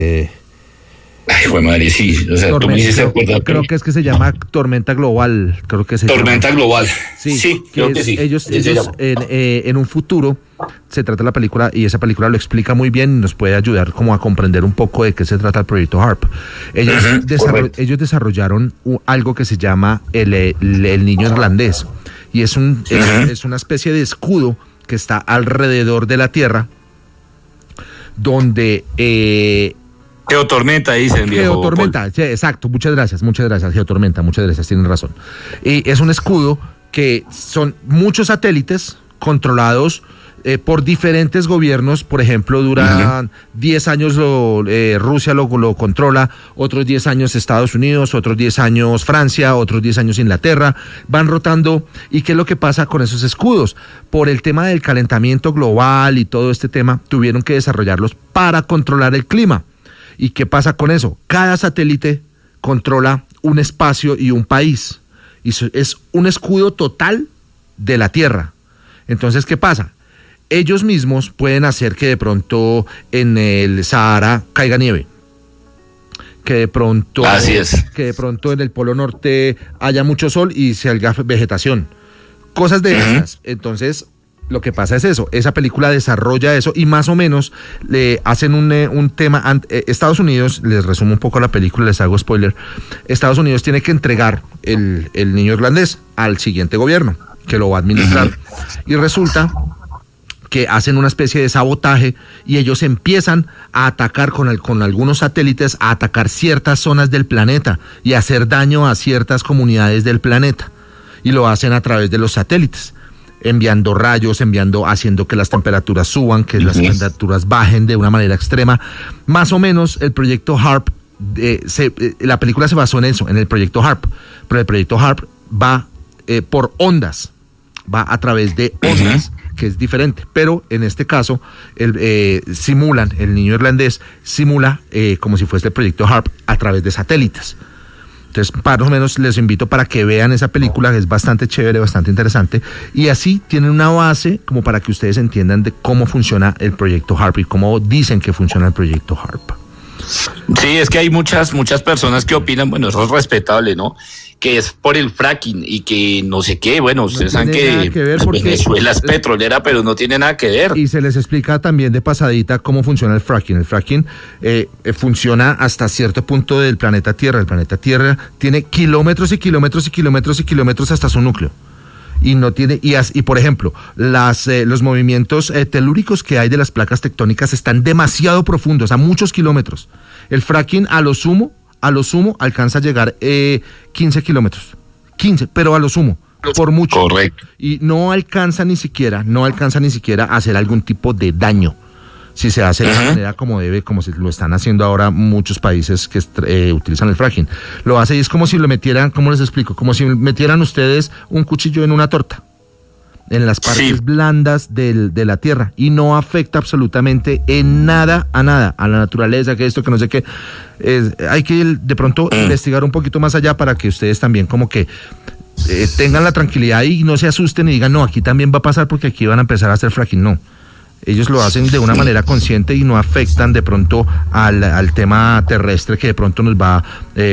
Ay, fue madre, sí. O sea, tú me hiciste acordar. Creo que es que se llama Tormenta Global. Creo que se Tormenta llama. Global. Sí, creo que sí. Ellos en un futuro se trata la película y esa película lo explica muy bien y nos puede ayudar como a comprender un poco de qué se trata el proyecto HARP. Ellos desarrollaron algo que se llama el niño irlandés y es una especie de escudo que está alrededor de la Tierra donde Geotormenta, dicen, viejo. Geotormenta, sí, exacto, muchas gracias, Geotormenta, muchas gracias, tienen razón. Y es un escudo que son muchos satélites controlados por diferentes gobiernos. Por ejemplo, duran 10 años Rusia lo controla, otros 10 años Estados Unidos, otros 10 años Francia, otros 10 años Inglaterra, van rotando. ¿Y qué es lo que pasa con esos escudos? Por el tema del calentamiento global y todo este tema, tuvieron que desarrollarlos para controlar el clima. ¿Y qué pasa con eso? Cada satélite controla un espacio y un país. Y es un escudo total de la Tierra. Entonces, ¿qué pasa? Ellos mismos pueden hacer que de pronto en el Sahara caiga nieve. Que de pronto en el Polo Norte haya mucho sol y se haga vegetación. Cosas de esas. Entonces, lo que pasa es eso, esa película desarrolla eso y más o menos le hacen un tema. Estados Unidos, les resumo un poco la película, les hago spoiler. Estados Unidos tiene que entregar el niño irlandés al siguiente gobierno que lo va a administrar. Y resulta que hacen una especie de sabotaje y ellos empiezan a atacar con algunos satélites, a atacar ciertas zonas del planeta y a hacer daño a ciertas comunidades del planeta. Y lo hacen a través de los satélites, enviando rayos, haciendo que las temperaturas suban, que las temperaturas bajen de una manera extrema. Más o menos el proyecto HARP, la película se basó en eso, en el proyecto HARP, pero el proyecto HARP va por ondas, va a través de ondas, que es diferente, pero en este caso el niño irlandés simula como si fuese el proyecto HARP a través de satélites. Entonces, más o menos les invito para que vean esa película, que es bastante chévere, bastante interesante, y así tienen una base como para que ustedes entiendan de cómo funciona el proyecto HARP y cómo dicen que funciona el proyecto HARP. Sí, es que hay muchas personas que opinan, bueno, eso es respetable, ¿no? Que es por el fracking y que no sé qué, bueno, ustedes saben que Venezuela es petrolera, pero no tiene nada que ver. Y se les explica también de pasadita cómo funciona el fracking. El fracking funciona hasta cierto punto del planeta Tierra. El planeta Tierra tiene kilómetros y kilómetros y kilómetros y kilómetros hasta su núcleo. Y no tiene, y por ejemplo, los movimientos telúricos que hay de las placas tectónicas están demasiado profundos, a muchos kilómetros. El fracking a lo sumo alcanza a llegar 15 kilómetros. 15, pero a lo sumo, por mucho. Correcto. Y no alcanza ni siquiera a hacer algún tipo de daño. Si se hace de la manera como debe, como se lo están haciendo ahora muchos países que utilizan el fracking. Lo hace y es como si lo metieran, ¿cómo les explico? Como si metieran ustedes un cuchillo en una torta, en las partes blandas de la tierra, y no afecta absolutamente en nada, a la naturaleza, que esto, que no sé qué. Hay que de pronto investigar un poquito más allá para que ustedes también como que tengan la tranquilidad y no se asusten y digan, no, aquí también va a pasar porque aquí van a empezar a hacer fracking. No. Ellos lo hacen de una manera consciente y no afectan de pronto al tema terrestre, que de pronto nos van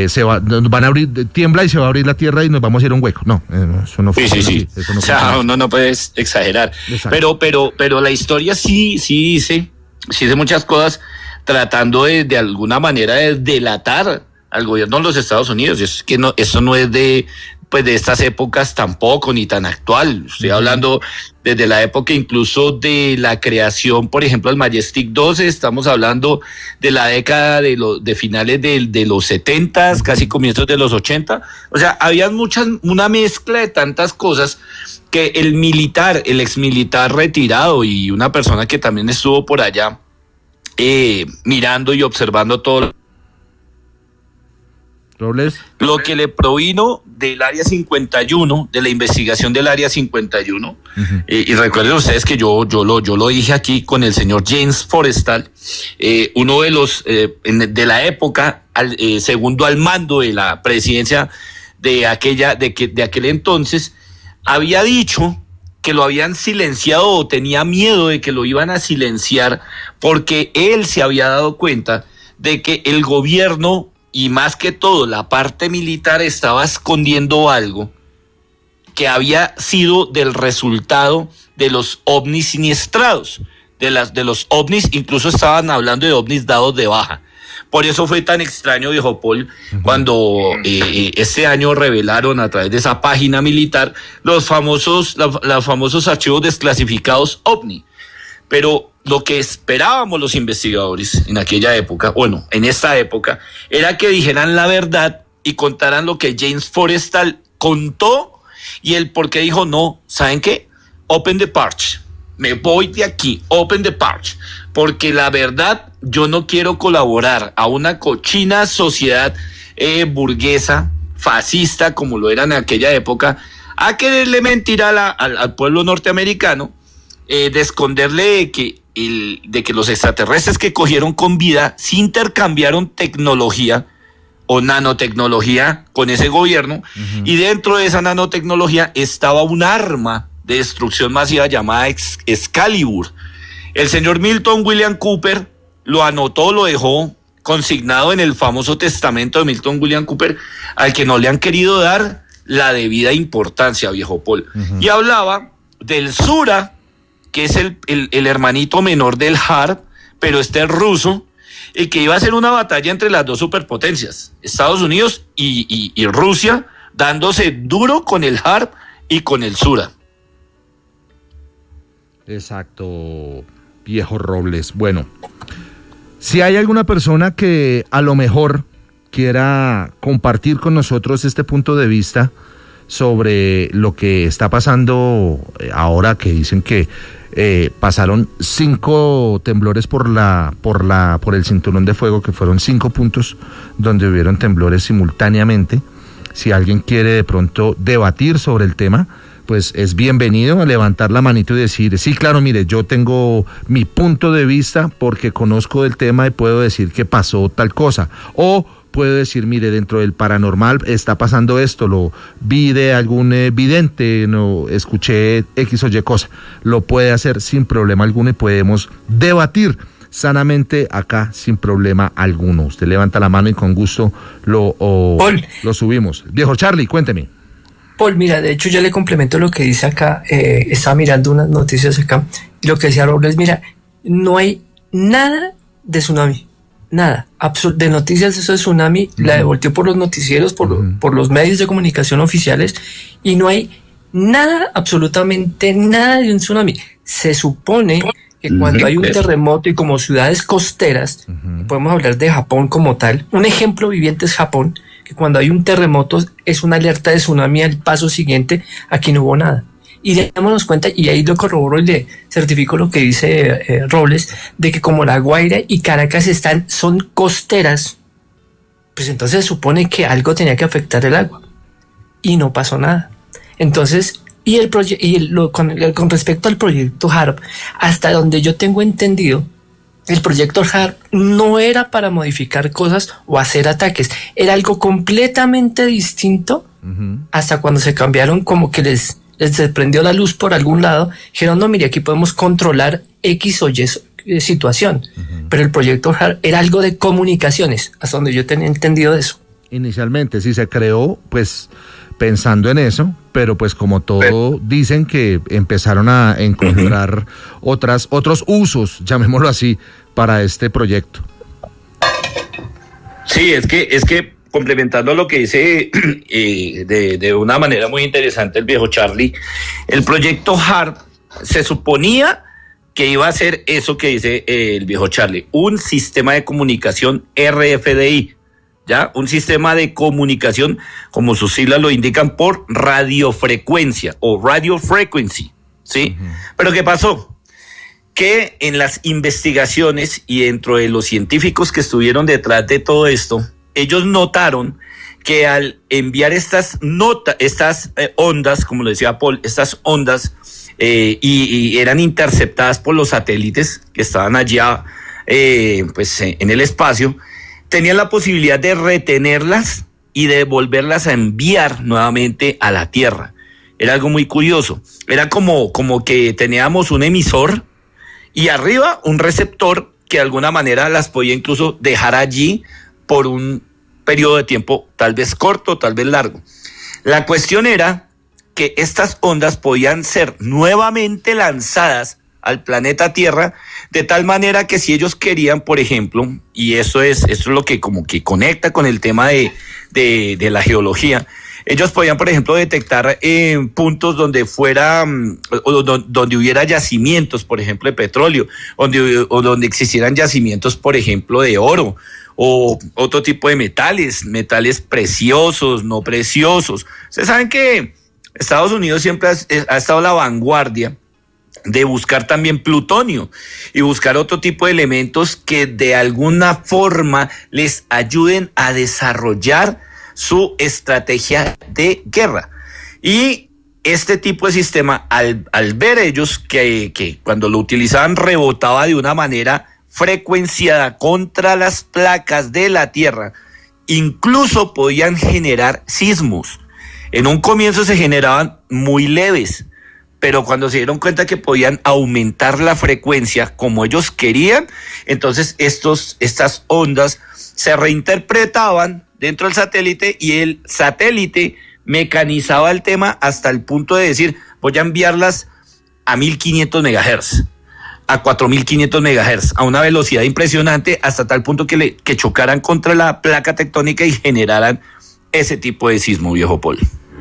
a abrir, tiembla y se va a abrir la tierra y nos vamos a ir a un hueco. No, eso no funciona así. Eso no funciona así. No puedes exagerar. Pero la historia sí dice muchas cosas tratando de alguna manera de delatar al gobierno de los Estados Unidos. Es que no, eso no es de estas épocas tampoco, ni tan actual. Estoy hablando desde la época incluso de la creación, por ejemplo, del Majestic 12, estamos hablando de la década de finales de los 70s, casi comienzos de los 80. O sea, había una mezcla de tantas cosas que el exmilitar retirado y una persona que también estuvo por allá mirando y observando todo Robles. Lo que le provino del Área 51, de la investigación del Área 51, y recuerden ustedes que yo lo dije aquí con el señor James Forrestal, uno de los de la época, segundo al mando de la presidencia de aquel entonces, había dicho que lo habían silenciado o tenía miedo de que lo iban a silenciar porque él se había dado cuenta de que el gobierno y más que todo la parte militar estaba escondiendo algo que había sido del resultado de los ovnis siniestrados, de los ovnis, incluso estaban hablando de ovnis dados de baja. Por eso fue tan extraño, viejo Paul, cuando este año revelaron a través de esa página militar los famosos archivos desclasificados OVNI. Pero lo que esperábamos los investigadores en aquella época, bueno, en esta época, era que dijeran la verdad y contaran lo que James Forrestal contó y el por qué dijo no, ¿saben qué? Open the purge. Me voy de aquí, open the purge, porque la verdad yo no quiero colaborar a una cochina sociedad burguesa, fascista, como lo era en aquella época, a quererle mentir al pueblo norteamericano, de esconderle de que los extraterrestres que cogieron con vida sí intercambiaron tecnología o nanotecnología con ese gobierno, y dentro de esa nanotecnología estaba un arma de destrucción masiva llamada Excalibur. El señor Milton William Cooper lo anotó, lo dejó consignado en el famoso testamento de Milton William Cooper, al que no le han querido dar la debida importancia, viejo Paul. Y hablaba del Sura, que es el hermanito menor del HARP, pero este es ruso, y que iba a ser una batalla entre las dos superpotencias, Estados Unidos y Rusia, dándose duro con el HARP y con el Sura. Exacto, viejo Robles. Bueno, si hay alguna persona que a lo mejor quiera compartir con nosotros este punto de vista sobre lo que está pasando ahora, que dicen que pasaron 5 temblores por el cinturón de fuego, que fueron 5 puntos donde hubieron temblores simultáneamente. Si alguien quiere de pronto debatir sobre el tema, pues es bienvenido a levantar la manito y decir, sí, claro, mire, yo tengo mi punto de vista porque conozco del tema y puedo decir que pasó tal cosa. O puedo decir, mire, dentro del paranormal está pasando esto, lo vi de algún vidente, no escuché X o Y cosa. Lo puede hacer sin problema alguno y podemos debatir sanamente acá sin problema alguno. Usted levanta la mano y con gusto lo subimos. Viejo Charlie, cuénteme. Paul, mira, de hecho ya le complemento lo que dice acá, estaba mirando unas noticias acá, y lo que decía Robles, mira, no hay nada de tsunami, nada, de noticias eso de tsunami, la volteó por los noticieros, por los medios de comunicación oficiales, y no hay nada, absolutamente nada de un tsunami. Se supone que cuando hay un terremoto y como ciudades costeras, podemos hablar de Japón como tal, un ejemplo viviente es Japón, que cuando hay un terremoto es una alerta de tsunami al paso siguiente, aquí no hubo nada. Y démonos cuenta, y ahí lo corroboro y le certifico lo que dice Robles, de que como La Guaira y Caracas son costeras, pues entonces se supone que algo tenía que afectar el agua. Y no pasó nada. Entonces, con respecto al proyecto HARP, hasta donde yo tengo entendido, el proyecto HARP no era para modificar cosas o hacer ataques, era algo completamente distinto. Hasta cuando se cambiaron, como que les prendió la luz por algún lado, dijeron, no, mire, aquí podemos controlar X o Y situación. Pero el proyecto HARP era algo de comunicaciones, hasta donde yo tenía entendido de eso. Inicialmente sí se creó, pues pensando en eso, pero pues como todo dicen que empezaron a encontrar otros usos, llamémoslo así, para este proyecto. Sí, es que complementando lo que dice de una manera muy interesante el viejo Charlie, el proyecto HARP se suponía que iba a ser eso que dice el viejo Charlie, un sistema de comunicación RFDI. ¿Ya? Un sistema de comunicación, como sus siglas lo indican, por radiofrecuencia o radio frequency, ¿sí? Pero ¿qué pasó? Que en las investigaciones y dentro de los científicos que estuvieron detrás de todo esto, ellos notaron que al enviar estas ondas, como lo decía Paul, estas ondas, y eran interceptadas por los satélites que estaban allá, pues en el espacio, tenían la posibilidad de retenerlas y de volverlas a enviar nuevamente a la Tierra. Era algo muy curioso. Era como que teníamos un emisor y arriba un receptor que de alguna manera las podía incluso dejar allí por un periodo de tiempo tal vez corto, tal vez largo. La cuestión era que estas ondas podían ser nuevamente lanzadas al planeta Tierra, de tal manera que si ellos querían, por ejemplo, y eso es lo que como que conecta con el tema de la geología, ellos podían, por ejemplo, detectar puntos donde donde hubiera yacimientos, por ejemplo, de petróleo, o donde existieran yacimientos, por ejemplo, de oro, o otro tipo de metales preciosos, no preciosos. Ustedes saben que Estados Unidos siempre ha estado a la vanguardia de buscar también plutonio y buscar otro tipo de elementos que de alguna forma les ayuden a desarrollar su estrategia de guerra. Y este tipo de sistema, al ver ellos que cuando lo utilizaban rebotaba de una manera frecuenciada contra las placas de la Tierra, incluso podían generar sismos. En un comienzo se generaban muy leves, pero cuando se dieron cuenta que podían aumentar la frecuencia como ellos querían, entonces estas ondas se reinterpretaban dentro del satélite y el satélite mecanizaba el tema hasta el punto de decir, voy a enviarlas a 1500 megahertz, a 4500 megahertz, a una velocidad impresionante, hasta tal punto que chocaran contra la placa tectónica y generaran ese tipo de sismo, viejo Paul.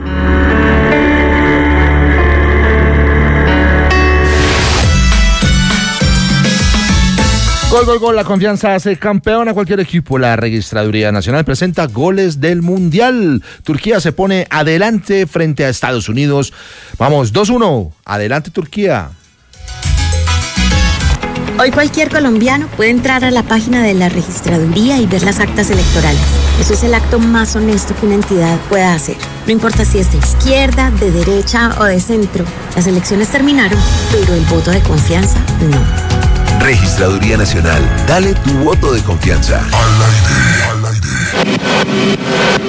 Gol, la confianza hace campeón a cualquier equipo. La Registraduría Nacional presenta goles del Mundial. Turquía se pone adelante frente a Estados Unidos. Vamos, 2-1. Adelante, Turquía. Hoy cualquier colombiano puede entrar a la página de la Registraduría y ver las actas electorales. Eso es el acto más honesto que una entidad pueda hacer. No importa si es de izquierda, de derecha o de centro. Las elecciones terminaron, pero el voto de confianza no. Registraduría Nacional. Dale tu voto de confianza. Al aire.